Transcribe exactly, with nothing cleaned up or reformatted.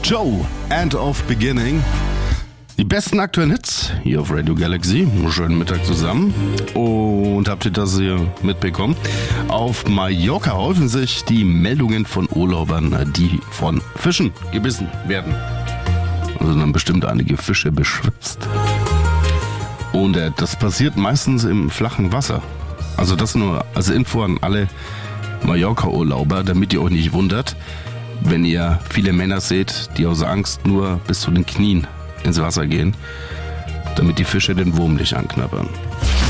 Joe, End of Beginning. Die besten aktuellen Hits hier auf Radio Galaxy. Schönen Mittag zusammen. Und habt ihr das hier mitbekommen? Auf Mallorca häufen sich die Meldungen von Urlaubern, die von Fischen gebissen werden. Also dann bestimmt einige Fische beschwipst. Und äh, das passiert meistens im flachen Wasser. Also das nur als Info an alle Mallorca-Urlauber, damit ihr euch nicht wundert, wenn ihr viele Männer seht, die aus Angst nur bis zu den Knien ins Wasser gehen, damit die Fische den Wurm nicht anknabbern.